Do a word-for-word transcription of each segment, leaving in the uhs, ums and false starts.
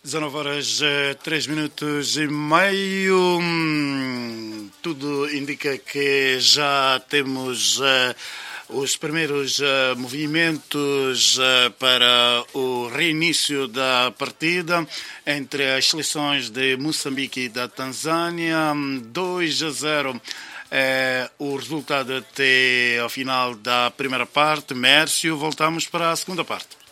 dezanove horas, três minutos e meio. Tudo indica que já temos uh, os primeiros uh, movimentos uh, para o reinício da partida entre as seleções de Moçambique e da Tanzânia. dois a zero é o resultado até ao final da primeira parte. Mércio, voltamos para a segunda parte.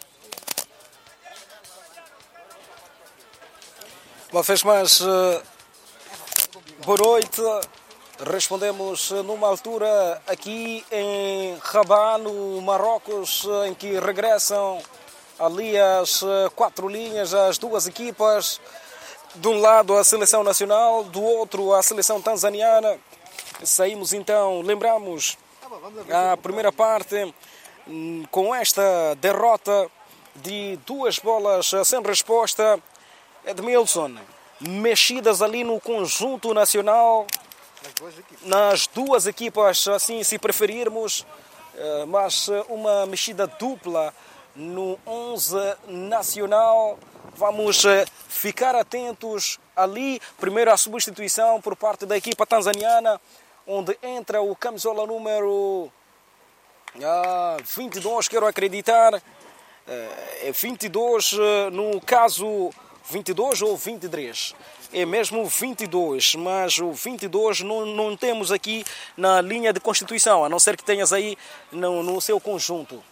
Uma vez mais, boa noite. Respondemos numa altura aqui em Rabat, no Marrocos, em que regressam ali as quatro linhas, as duas equipas. De um lado a seleção nacional, do outro a seleção tanzaniana. Saímos então, lembramos, a primeira parte com esta derrota de duas bolas sem resposta. Edmilson, mexidas ali no conjunto nacional, nas duas equipas, assim se preferirmos, mas uma mexida dupla no onze nacional. Vamos ficar atentos ali, primeiro a substituição por parte da equipa tanzaniana, onde entra o camisola número vinte e dois, quero acreditar, é vinte e dois no caso... vinte e dois ou vinte e três? É mesmo vinte e dois, mas o vinte e dois não, não temos aqui na linha de constituição, a não ser que tenhas aí no, no seu conjunto.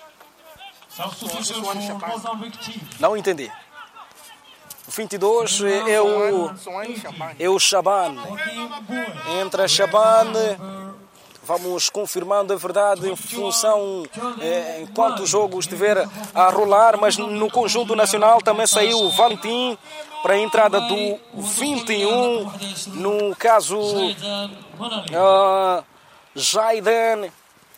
Não entendi. O vinte e dois é o, é o Shaban. Entra Shaban. Vamos confirmando a verdade em função, eh, enquanto o jogo estiver a rolar, mas no conjunto nacional também saiu o Valentim para a entrada do vinte e um, no caso uh, Jaiden.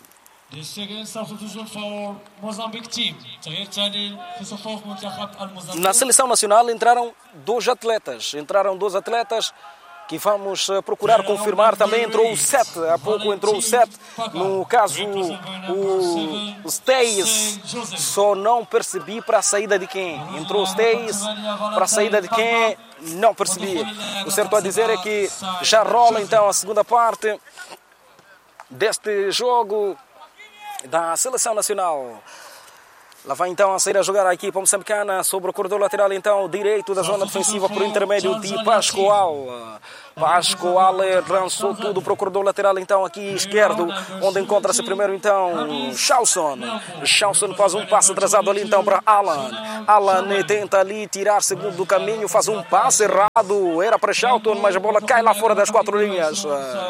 Na seleção nacional entraram dois atletas, entraram dois atletas que vamos procurar confirmar. Também entrou o sete, há pouco entrou o sete, no caso o, o Stays, só não percebi para a saída de quem. Entrou o Stays, para a saída de quem, não percebi. O certo a dizer é que já rola então a segunda parte deste jogo da seleção nacional. Lá vai então a sair a jogar a equipa moçambicana sobre o corredor lateral então direito da zona defensiva por intermédio de Pascoal. Pascoal lançou tudo para o corredor lateral então aqui esquerdo, onde encontra-se primeiro então Chalson. Chalson faz um passe atrasado ali então para Alan. Alan tenta ali tirar segundo do caminho, faz um passe errado. Era para Chalson, mas a bola cai lá fora das quatro linhas.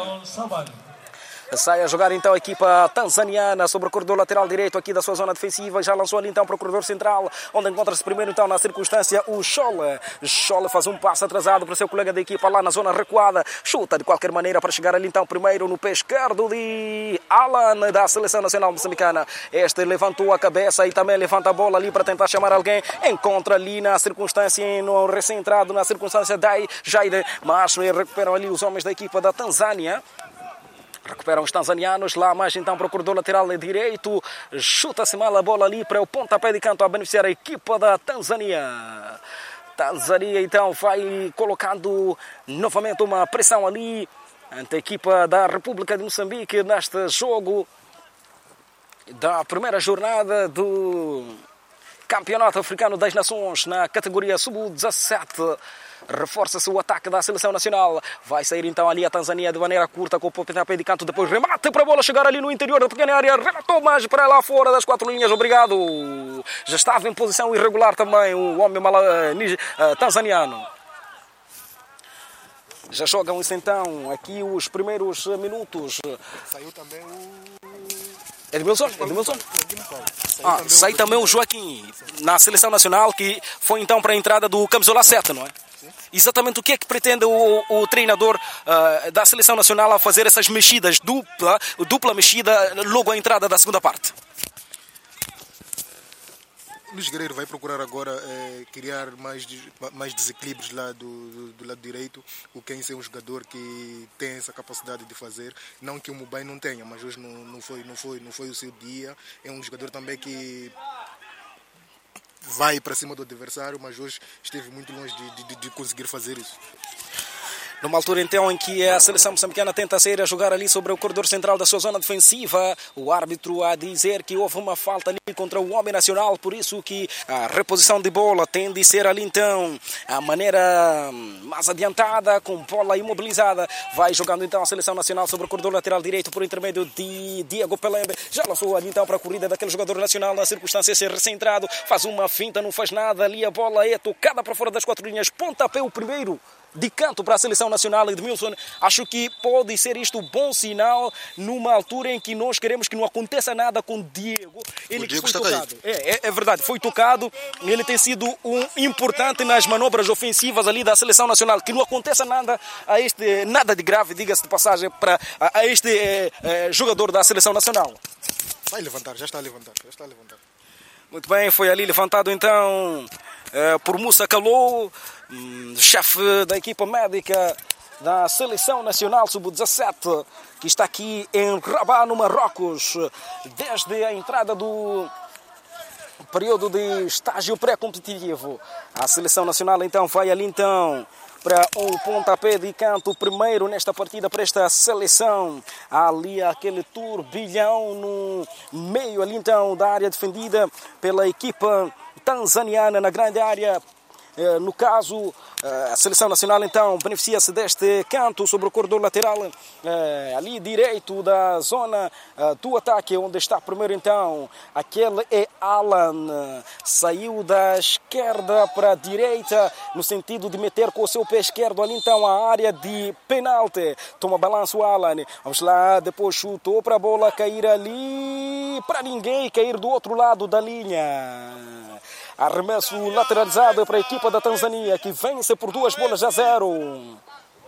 Sai a jogar então a equipa tanzaniana sobre o corredor lateral direito aqui da sua zona defensiva. Já lançou ali então para o corredor central, onde encontra-se primeiro então na circunstância o Scholle. Scholle faz um passo atrasado para o seu colega da equipa lá na zona recuada. Chuta de qualquer maneira para chegar ali então primeiro no pé esquerdo de Alan da seleção nacional moçambicana. Este levantou a cabeça e também levanta a bola ali para tentar chamar alguém. Encontra ali na circunstância, no recém-entrado na circunstância da Jaide, mas recuperam ali os homens da equipa da Tanzânia. Recuperam os tanzanianos, lá mais então para o corredor lateral direito. Chuta-se mal a bola ali para o pontapé de canto a beneficiar a equipa da Tanzânia. Tanzânia então vai colocando novamente uma pressão ali ante a equipa da República de Moçambique neste jogo da primeira jornada do Campeonato Africano das Nações na categoria sub dezassete. Reforça-se o ataque da seleção nacional. Vai sair então ali a Tanzânia de maneira curta com o pontapé de canto. Depois remate para a bola chegar ali no interior da pequena área. Rematou mais para lá fora das quatro linhas. Obrigado. Já estava em posição irregular também o homem mala, uh, tanzaniano. Já jogam isso então aqui os primeiros minutos. Saiu também o... Edmilson? Edmilson? Ah, sai também o Joaquim na seleção nacional, que foi então para a entrada do camisola sete, não é? Exatamente o que é que pretende o, o treinador uh, da seleção nacional ao fazer essas mexidas, dupla, dupla mexida logo à entrada da segunda parte? Luís Guerreiro vai procurar agora é, criar mais, mais desequilíbrios lá do, do, do lado direito. O Kense é um jogador que tem essa capacidade de fazer. Não que o Mubai não tenha, mas hoje não, não, foi, não, foi, não foi o seu dia. É um jogador também que vai para cima do adversário, mas hoje esteve muito longe de, de, de conseguir fazer isso. Numa altura então em que a seleção moçambicana tenta sair a jogar ali sobre o corredor central da sua zona defensiva, o árbitro a dizer que houve uma falta ali contra o homem nacional, por isso que a reposição de bola tem de ser ali então a maneira mais adiantada, com bola imobilizada. Vai jogando então a seleção nacional sobre o corredor lateral direito por intermédio de Diego Pelembe. Já lançou ali então para a corrida daquele jogador nacional na circunstância ser recentrado, faz uma finta, não faz nada, ali a bola é tocada para fora das quatro linhas, pontapé o primeiro de canto para a seleção nacional. Edmilson, acho que pode ser isto um bom sinal numa altura em que nós queremos que não aconteça nada com Diego. Ele o Diego que foi está tocado. É, é, é verdade, foi tocado. Ele tem sido um importante nas manobras ofensivas ali da seleção nacional. Que não aconteça nada a este, nada de grave, diga-se de passagem, para a, a este é, é, jogador da seleção nacional. Vai levantar, já está a levantar, já está a levantar. Muito bem, foi ali levantado então é, por Moussa Kalou, chefe da equipa médica da Seleção Nacional sub dezassete, que está aqui em Rabat, no Marrocos, desde a entrada do período de estágio pré-competitivo. A Seleção Nacional então vai ali então para um pontapé de canto primeiro nesta partida para esta seleção. Há ali aquele turbilhão no meio ali então da área defendida pela equipa tanzaniana na grande área. No caso, a Seleção Nacional então beneficia-se deste canto sobre o corredor lateral ali direito da zona do ataque, onde está primeiro então aquele é Alan, saiu da esquerda para a direita no sentido de meter com o seu pé esquerdo ali então a área de penalti, toma balanço Alan, vamos lá, depois chutou para a bola cair ali para ninguém, cair do outro lado da linha. Arremesso lateralizado para a equipa da Tanzânia, que vence por duas bolas a zero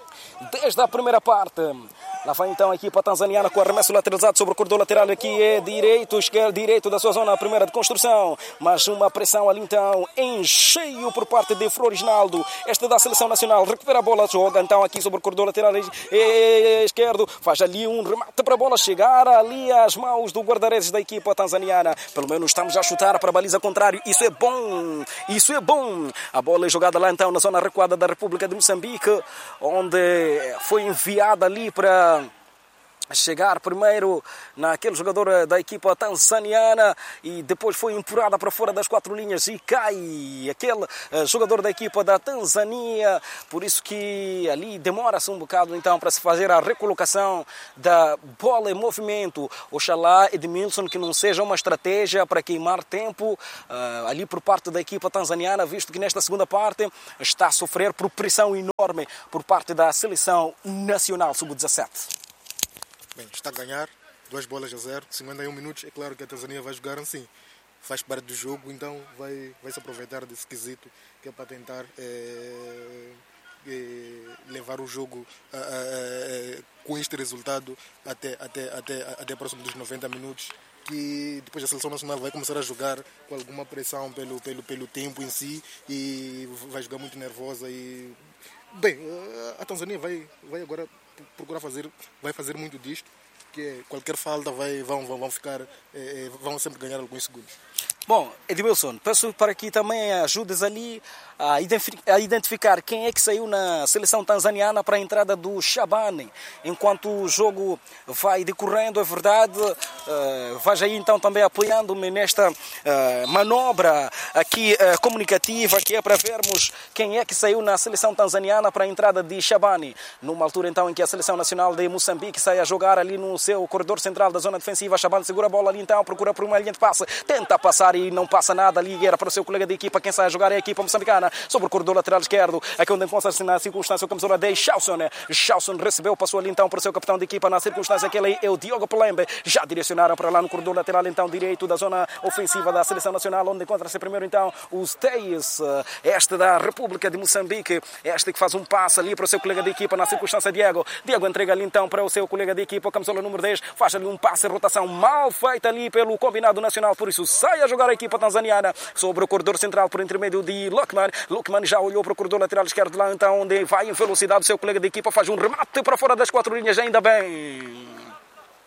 desde a primeira parte. Lá vai então a equipa tanzaniana com arremesso lateralizado sobre o corredor lateral. Aqui é direito, esquerdo, direito da sua zona, a primeira de construção. Mas uma pressão ali então em cheio por parte de Florisnaldo. Este da Seleção Nacional recupera a bola, joga então aqui sobre o corredor lateral esquerdo. Faz ali um remate para a bola chegar ali às mãos do guarda-redes da equipa tanzaniana. Pelo menos estamos a chutar para a baliza contrária. Isso é bom, isso é bom. A bola é jogada lá então na zona recuada da República de Moçambique, onde foi enviada ali para chegar primeiro naquele jogador da equipa tanzaniana e depois foi empurrada para fora das quatro linhas e cai aquele jogador da equipa da Tanzânia, por isso que ali demora-se um bocado então para se fazer a recolocação da bola em movimento. Oxalá, Edmilson, que não seja uma estratégia para queimar tempo uh, ali por parte da equipa tanzaniana, visto que nesta segunda parte está a sofrer por pressão enorme por parte da Seleção Nacional sub dezassete. Bem, está a ganhar, duas bolas a zero, cinquenta e um minutos, é claro que a Tanzânia vai jogar assim, faz parte do jogo, então vai, vai se aproveitar desse quesito, que é para tentar é, é, levar o jogo a, a, a, com este resultado até, até, até, até próximo dos noventa minutos, que depois a Seleção Nacional vai começar a jogar com alguma pressão pelo, pelo, pelo tempo em si e vai jogar muito nervosa e... Bem, a Tanzânia vai, vai agora procurar fazer, vai fazer muito disto, que qualquer falta vai, vão, vão, vão ficar, é, vão sempre ganhar alguns segundos. Bom, Edmilson, peço para que também ajudes ali a identificar quem é que saiu na seleção tanzaniana para a entrada do Shabani. Enquanto o jogo vai decorrendo, é verdade, uh, vais aí então também apoiando-me nesta uh, manobra aqui uh, comunicativa, que é para vermos quem é que saiu na seleção tanzaniana para a entrada de Shabani. Numa altura então em que a Seleção Nacional de Moçambique sai a jogar ali no seu corredor central da zona defensiva, Shabani segura a bola ali então, procura por uma linha de passe, tenta passar e não passa nada ali, era para o seu colega de equipa, quem sai a jogar é a equipa moçambicana, sobre o corredor lateral esquerdo, aqui onde encontra-se na circunstância o camisola de Chalson. Chalson recebeu, passou ali então para o seu capitão de equipa, na circunstância que ele é o Diogo Pelembe, já direcionaram para lá no corredor lateral então direito da zona ofensiva da Seleção Nacional, onde encontra-se primeiro então os Teis, este da República de Moçambique, este que faz um passe ali para o seu colega de equipa, na circunstância Diego, Diego entrega ali então para o seu colega de equipa, o camisola número dez, faz ali um passe, rotação mal feita ali pelo combinado nacional, por isso sai a jogar a equipa tanzaniana sobre o corredor central por intermédio de Luckman. Luckman já olhou para o corredor lateral esquerdo lá então onde vai em velocidade o seu colega de equipa, faz um remate para fora das quatro linhas, ainda bem.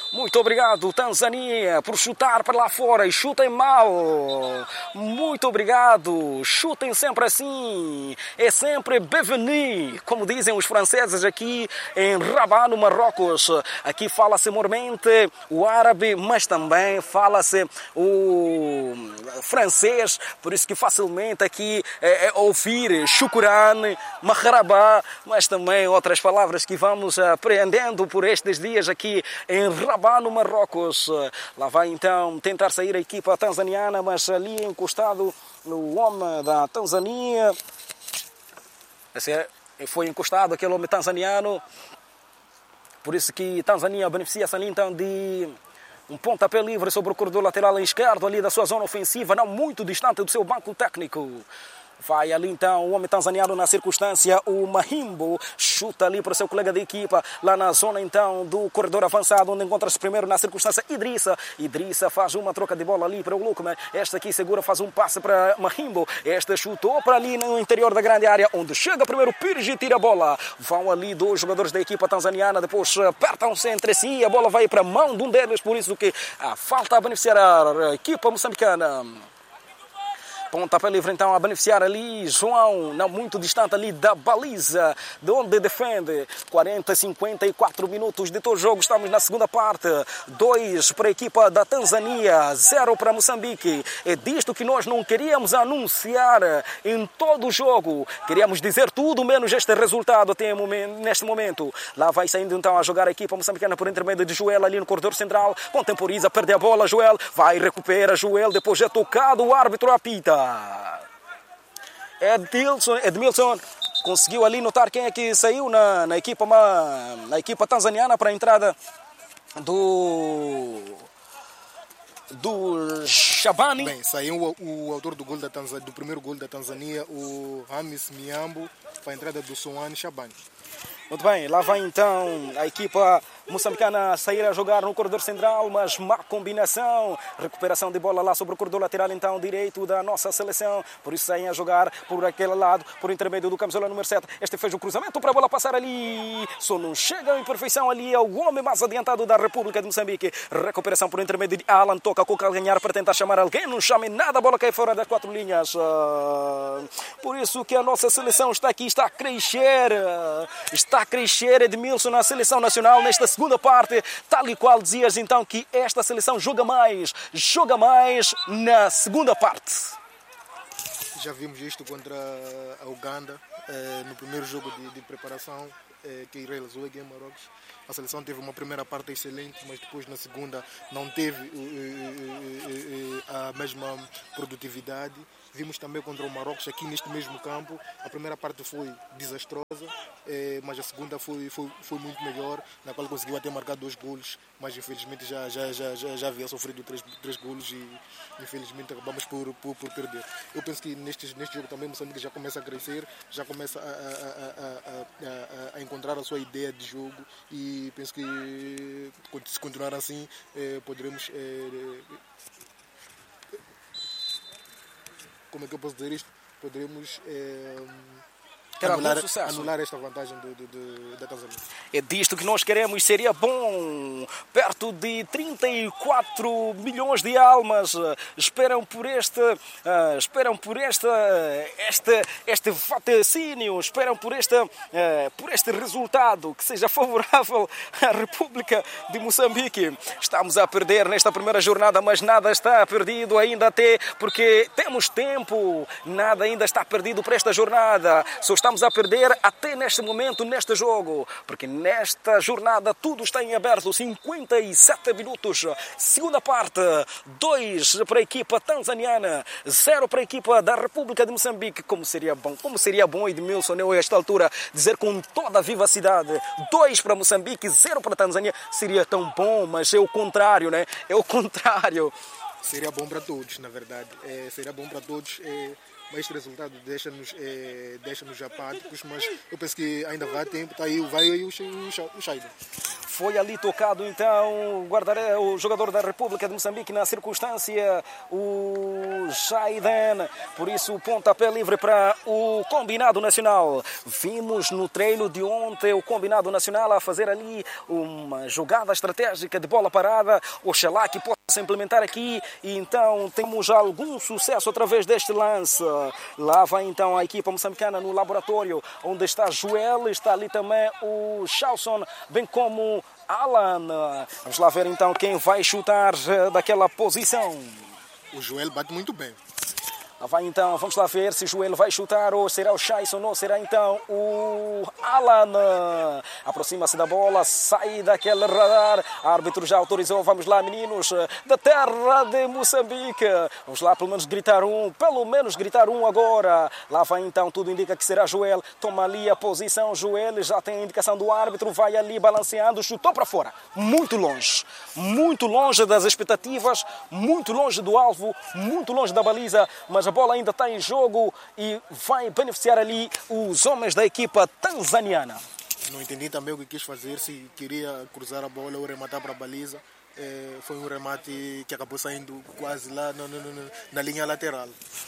Muito obrigado, Tanzânia, por chutar para lá fora e chutem mal. Muito obrigado. Chutem sempre assim. É sempre bienvenue, como dizem os franceses aqui em Rabat, no Marrocos. Aqui fala-se mormente o árabe, mas também fala-se o francês. Por isso que facilmente aqui é, é ouvir shukran, mahraba, mas também outras palavras que vamos aprendendo por estes dias aqui em Rabat, no Marrocos. Lá vai então tentar sair a equipa tanzaniana, mas ali encostado o homem da Tanzânia. Esse foi encostado aquele homem tanzaniano. Por isso que Tanzânia beneficia-se ali então de um pontapé livre sobre o corredor lateral esquerdo ali da sua zona ofensiva, não muito distante do seu banco técnico. Vai ali então o homem tanzaniano na circunstância, o Mahimbo, chuta ali para o seu colega de equipa, lá na zona então do corredor avançado, onde encontra-se primeiro na circunstância Idrissa. Idrissa faz uma troca de bola ali para o Lukman. Este aqui segura, faz um passe para Mahimbo. Este chutou para ali no interior da grande área, onde chega primeiro Pires e tira a bola. Vão ali dois jogadores da equipa tanzaniana, depois apertam-se entre si, a bola vai para a mão de um deles, por isso que a falta a beneficiar a equipa moçambicana. Pontapé livre então a beneficiar ali João, não muito distante ali da baliza, de onde defende. quarenta, cinquenta e quatro minutos de todo o jogo, estamos na segunda parte. dois para a equipa da Tanzânia, zero para Moçambique. É disto que nós não queríamos anunciar em todo o jogo. Queríamos dizer tudo menos este resultado até neste momento. Lá vai saindo então a jogar a equipa moçambicana por intermédio de Joel ali no corredor central. Contemporiza, perde a bola, Joel vai, recupera Joel, depois é tocado, o árbitro apita. Edilson, Edmilson conseguiu ali notar quem é que saiu na, na, equipa, na equipa tanzaniana para a entrada do do Shabani. Bem, saiu o, o autor do, gol da Tanzânia, do primeiro gol da Tanzânia, o Hamis Miambo, para a entrada do Soane Shabani. Muito bem, lá vai então a equipa moçambicana a sair a jogar no corredor central, mas má combinação. Recuperação de bola lá sobre o corredor lateral então direito da nossa seleção. Por isso saem a jogar por aquele lado, por intermédio do camisola número sete. Este fez o cruzamento para a bola passar ali. Só não chega em perfeição ali ao homem mais adiantado da República de Moçambique. Recuperação por intermédio de Alan, toca com o calcanhar para tentar chamar alguém. Não chame nada, a bola cai fora das quatro linhas. Por isso que a nossa seleção está aqui, está a crescer. Está a crescer, Edmilson, na seleção nacional nesta segunda parte, tal e qual dizias então que esta seleção joga mais, joga mais na segunda parte. Já vimos isto contra a Uganda, eh, no primeiro jogo de, de preparação eh, que realizou aqui em Marrocos. A seleção teve uma primeira parte excelente, mas depois na segunda não teve eh, eh, eh, a mesma produtividade. Vimos também contra o Marrocos aqui neste mesmo campo. A primeira parte foi desastrosa, eh, mas a segunda foi, foi, foi muito melhor, na qual conseguiu até marcar dois golos, mas infelizmente já, já, já, já, já havia sofrido três, três golos e infelizmente acabamos por, por, por perder. Eu penso que neste, neste jogo também o Moçambique já começa a crescer, já começa a, a, a, a, a encontrar a sua ideia de jogo e penso que se continuar assim eh, poderemos... Eh, como é que eu posso dizer isto? Poderemos é, anular, anular esta vantagem do, do, do, da Tanzânia. É disto que nós queremos, seria bom. Perto de trinta e quatro milhões de almas esperam por este, uh, esperam por este, este, este vaticínio, esperam por este, uh, por este resultado que seja favorável à República de Moçambique. Estamos a perder nesta primeira jornada, mas nada está perdido ainda, até porque temos tempo. Nada ainda está perdido para esta jornada. Só estamos a perder até neste momento, neste jogo, porque nesta jornada tudo está em aberto. Cinquenta e sete minutos, segunda parte, dois para a equipa tanzaniana, zero para a equipa da República de Moçambique. Como seria bom, como seria bom, Edmilson, eu a esta altura dizer com toda a vivacidade, dois para Moçambique, zero para a Tanzânia. Seria tão bom, mas é o contrário, né? É o contrário. Seria bom para todos, na verdade. É, seria bom para todos. É, mas este resultado deixa-nos é, deixa-nos apáticos, mas eu penso que ainda vai tempo, está aí, vai aí o, o, o Shaidan. Foi ali tocado então o, guardaré, o jogador da República de Moçambique na circunstância, o Shaidan. Por isso o pontapé livre para o combinado nacional. Vimos no treino de ontem o combinado nacional a fazer ali uma jogada estratégica de bola parada. Oxalá que possa implementar aqui. E então temos algum sucesso através deste lance. Lá vai então a equipa moçambicana no laboratório, onde está Joel, está ali também o Chalson, bem como Alan. Vamos lá ver então quem vai chutar daquela posição. O Joel bate muito bem. Lá vai então, vamos lá ver se o Joel vai chutar ou será o Chalson ou será então o Alan. Aproxima-se da bola, sai daquele radar. O árbitro já autorizou, vamos lá meninos da terra de Moçambique. Vamos lá pelo menos gritar um, pelo menos gritar um agora. Lá vai então, tudo indica que será Joel. Toma ali a posição, Joel já tem a indicação do árbitro, vai ali balanceando, chutou para fora. Muito longe, muito longe das expectativas, muito longe do alvo, muito longe da baliza, mas a bola ainda está em jogo e vai beneficiar ali os homens da equipa tanzaniana. Não entendi também o que quis fazer, se queria cruzar a bola ou rematar para a baliza. É, foi um remate que acabou saindo quase lá no, no, no, na linha lateral.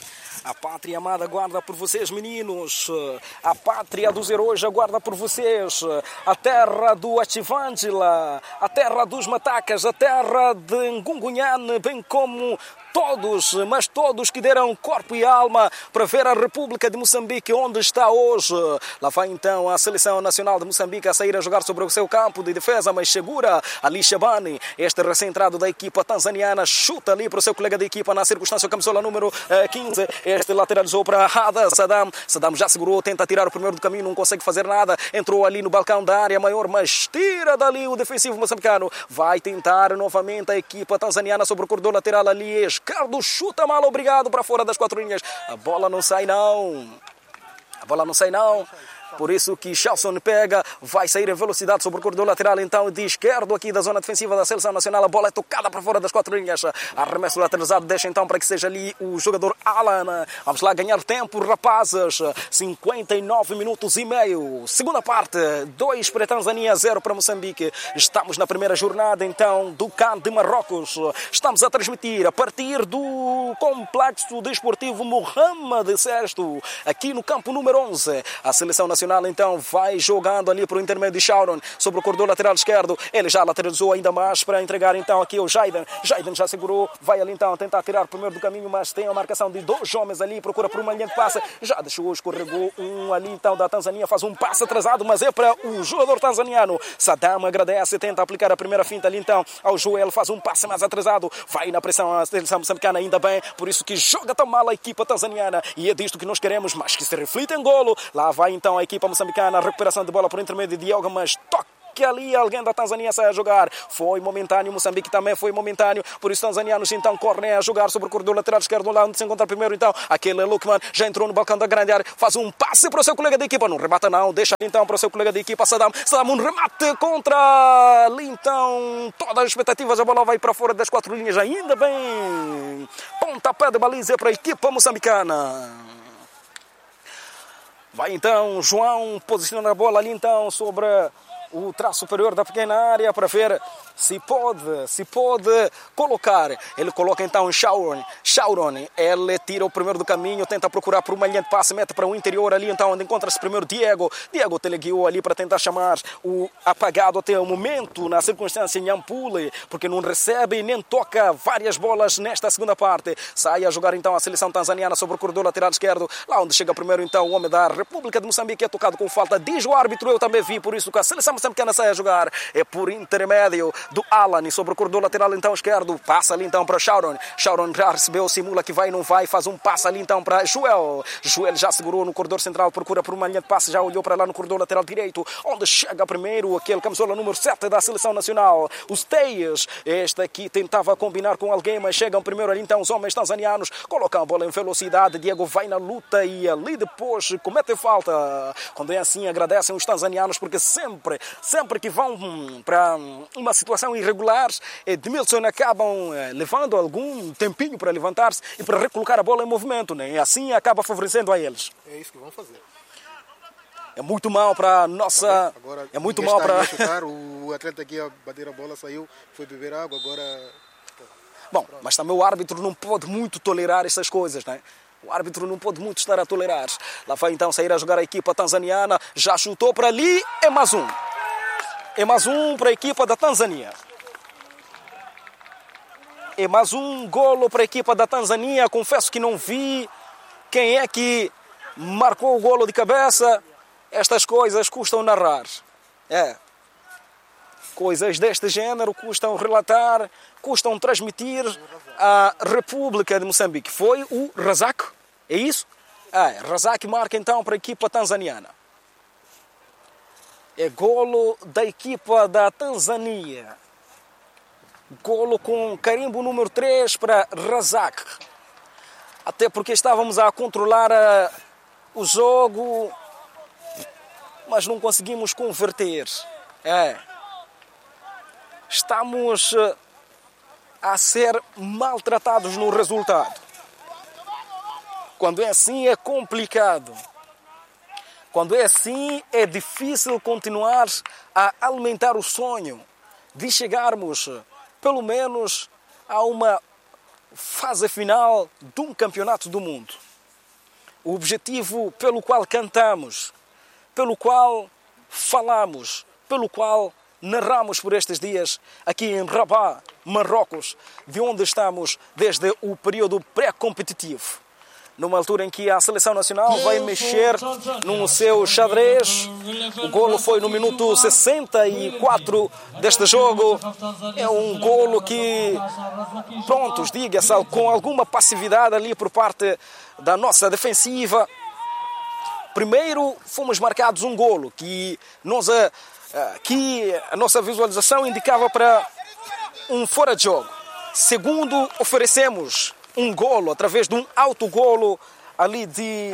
A pátria amada guarda por vocês, meninos. A pátria dos heróis aguarda por vocês. A terra do Ativângela, a terra dos Matacas, a terra de Ngungunhane, bem como todos, mas todos que deram corpo e alma para ver a República de Moçambique onde está hoje. Lá vai então a Seleção Nacional de Moçambique a sair a jogar sobre o seu campo de defesa, mas segura ali Shabani, este recém-entrado da equipa tanzaniana, chuta ali para o seu colega de equipa na circunstância, camisola número quinze, este lateralizou para Hada Saddam, Saddam já segurou, tenta tirar o primeiro do caminho, não consegue fazer nada, entrou ali no balcão da área maior, mas tira dali o defensivo moçambicano, vai tentar novamente a equipa tanzaniana sobre o corredor lateral ali, Esquerdo, chuta mal, obrigado, para fora das quatro linhas. A bola não sai não. A bola não sai não. Por isso que Chalson pega, vai sair em velocidade sobre o corredor lateral, então de esquerdo aqui da zona defensiva da Seleção Nacional. A bola é tocada para fora das quatro linhas. Arremesso lateralizado, deixa então para que seja ali o jogador Alan. Vamos lá ganhar tempo, rapazes. cinquenta e nove minutos e meio. Segunda parte, dois para a Tanzânia, zero para Moçambique. Estamos na primeira jornada então do CAN de Marrocos. Estamos a transmitir a partir do Complexo Desportivo Mohamed sexto, aqui no campo número onze. A Seleção Nacional então vai jogando ali para o intermédio de Shauron sobre o corredor lateral esquerdo. Ele já lateralizou ainda mais para entregar então aqui o Jaidan. Jaidan já segurou, vai ali então tentar tirar o primeiro do caminho, mas tem a marcação de dois homens ali, procura por uma linha de passe, já deixou, escorregou um ali então da Tanzânia, faz um passe atrasado, mas é para o jogador tanzaniano. Saddam agradece, tenta aplicar a primeira finta ali então ao Joel, faz um passe mais atrasado, vai na pressão a seleção moçambicana ainda bem, por isso que joga tão mal a equipa tanzaniana, e é disto que nós queremos, mas que se reflita em golo. Lá vai então a equipa moçambicana, recuperação de bola por intermédio de Diogo, mas toca que ali alguém da Tanzânia sai a jogar. Foi momentâneo, Moçambique também foi momentâneo, por isso tanzanianos então correm a jogar sobre o corredor lateral esquerdo, lá onde se encontra primeiro então aquele Lukman, já entrou no balcão da grande área, faz um passe para o seu colega de equipa, não remata não, deixa então para o seu colega de equipa Saddam, Saddam um remate contra ali então, todas as expectativas, a bola vai para fora das quatro linhas, ainda bem, pontapé de baliza para a equipa moçambicana. Vai então João posicionando a bola ali então sobre o traço superior da pequena área para ver se pode, se pode colocar. Ele coloca então em Shauron. Shauron, ele tira o primeiro do caminho, tenta procurar por uma linha de passe, mete para o interior ali então onde encontra-se primeiro Diego. Diego teleguiou ali para tentar chamar o apagado até o momento, na circunstância em Ampule, porque não recebe e nem toca várias bolas nesta segunda parte. Sai a jogar então a seleção tanzaniana sobre o corredor lateral esquerdo, lá onde chega primeiro então o homem da República de Moçambique, é tocado com falta, diz o árbitro, eu também vi, por isso que a seleção moçambicana sai a jogar, é por intermédio do Alan, e sobre o corredor lateral então esquerdo, passa ali então para Shauron. Shauron já recebeu, simula que vai e não vai, faz um passe ali então para Joel. Joel já segurou no corredor central, procura por uma linha de passe, já olhou para lá no corredor lateral direito, onde chega primeiro aquele camisola número sete da Seleção Nacional, os Teias. Este aqui tentava combinar com alguém, mas chegam primeiro ali então os homens tanzanianos, colocam a bola em velocidade, Diego vai na luta e ali depois comete falta. Quando é assim, agradecem os tanzanianos, porque sempre sempre que vão hum, para hum, uma situação irregular, Edmilson acabam eh, levando algum tempinho para levantar-se e para recolocar a bola em movimento, né? E assim acaba favorecendo a eles. É isso que vão fazer. É muito mal para a nossa... Agora, é muito mal para... chutar, o atleta aqui a bater a bola saiu, foi beber água, agora... Bom, mas também o árbitro não pode muito tolerar essas coisas, né? O árbitro não pode muito estar a tolerar. Lá vai então sair a jogar a equipa tanzaniana. Já chutou para ali. É mais um. É mais um para a equipa da Tanzânia. É mais um golo para a equipa da Tanzânia. Confesso que não vi quem é que marcou o golo de cabeça. Estas coisas custam narrar. É. Coisas deste género custam relatar, custam transmitir à República de Moçambique. Foi o Razak, é isso? É, Razak marca então para a equipa tanzaniana. É golo da equipa da Tanzânia. Golo com carimbo número três para Razak. Até porque estávamos a controlar a, o jogo, mas não conseguimos converter. É. Estamos a ser maltratados no resultado. Quando é assim é complicado. Quando é assim é difícil continuar a alimentar o sonho de chegarmos pelo menos a uma fase final de um campeonato do mundo. O objetivo pelo qual cantamos, pelo qual falamos, pelo qual narramos por estes dias aqui em Rabat, Marrocos, de onde estamos desde o período pré-competitivo. Numa altura em que a Seleção Nacional vai mexer no seu xadrez. O golo foi no minuto sessenta e quatro deste jogo. É um golo que, prontos, diga-se, com alguma passividade ali por parte da nossa defensiva. Primeiro, fomos marcados um golo que nós... Aqui a nossa visualização indicava para um fora de jogo. Segundo, oferecemos um golo através de um autogolo ali de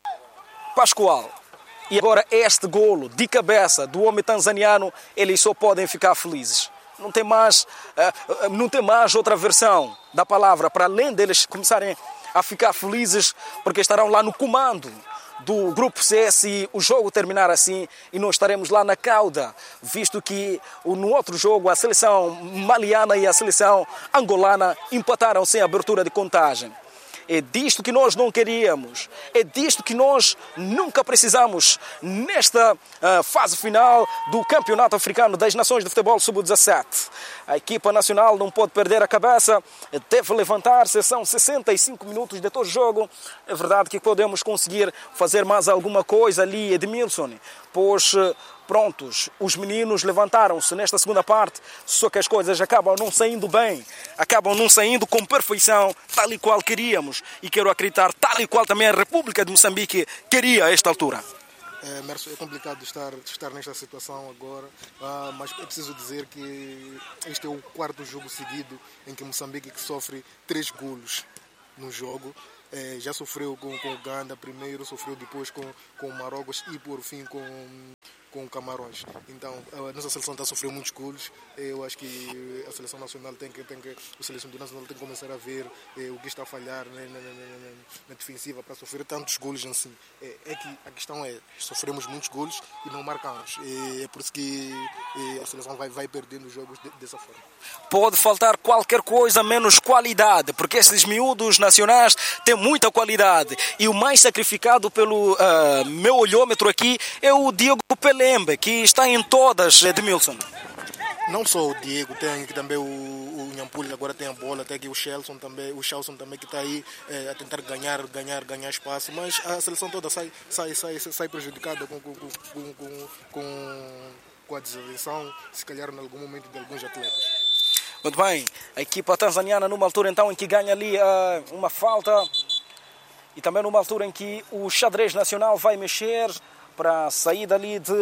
Pascoal. E agora este golo de cabeça do homem tanzaniano, eles só podem ficar felizes. Não tem mais, não tem mais outra versão da palavra, para além deles começarem a ficar felizes porque estarão lá no comando do Grupo C, se o jogo terminar assim, e nós estaremos lá na cauda, visto que no outro jogo a seleção maliana e a seleção angolana empataram sem abertura de contagem. É disto que nós não queríamos, é disto que nós nunca precisamos nesta uh, fase final do Campeonato Africano das Nações de Futebol sub dezassete. A equipa nacional não pode perder a cabeça, deve levantar-se, são sessenta e cinco minutos de todo jogo. É verdade que podemos conseguir fazer mais alguma coisa ali, Edmilson, pois... Prontos, os meninos levantaram-se nesta segunda parte, só que as coisas acabam não saindo bem, acabam não saindo com perfeição, tal e qual queríamos. E quero acreditar, tal e qual também a República de Moçambique queria a esta altura. É, Mércio, é complicado estar, estar nesta situação agora, ah, mas é preciso dizer que este é o quarto jogo seguido em que Moçambique sofre três golos no jogo. É, já sofreu com, com o Uganda primeiro, sofreu depois com, com o Marrocos e por fim com, com o Camarões. Então a nossa seleção está a sofrer muitos golos. Eu acho que a seleção nacional tem que, tem que o seleção nacional tem que começar a ver é, o que está a falhar né, na, na, na, na defensiva para sofrer tantos golos assim. É, é que a questão é, sofremos muitos golos e não marcamos. É, é por isso que é, a seleção vai, vai perdendo os jogos de, dessa forma. Pode faltar qualquer coisa menos qualidade, porque esses miúdos nacionais têm muita qualidade. E o mais sacrificado pelo uh, meu olhômetro aqui é o Diego Pelembe, que está em todas, Edmilson. Não só o Diego, tem que também o, o Nhampulha agora tem a bola, até que o Shelson também, o Shelson também que está aí é, a tentar ganhar, ganhar, ganhar espaço, mas a seleção toda sai, sai, sai, sai prejudicada com, com, com, com, com, com a desatenção, se calhar em algum momento de alguns atletas. Muito bem, a equipa tanzaniana numa altura então em que ganha ali uh, uma falta e também numa altura em que o xadrez nacional vai mexer para a saída ali de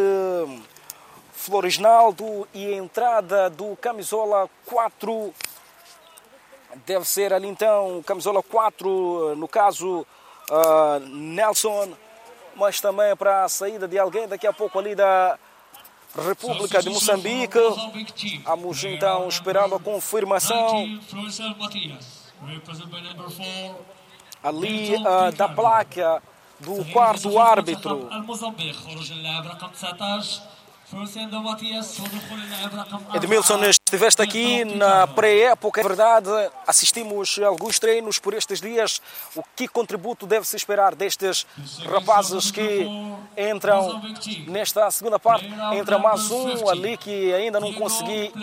Floresnaldo e a entrada do camisola quatro, deve ser ali então camisola quatro, no caso uh, Nelson, mas também para a saída de alguém daqui a pouco ali da República de Moçambique. Vamos então esperando a confirmação ali uh, da placa do quarto árbitro. Edmilson, estiveste aqui na pré-época, é verdade, assistimos a alguns treinos por estes dias. O que contributo deve-se esperar destes rapazes que entram nesta segunda parte? Entra mais um ali que ainda não consegui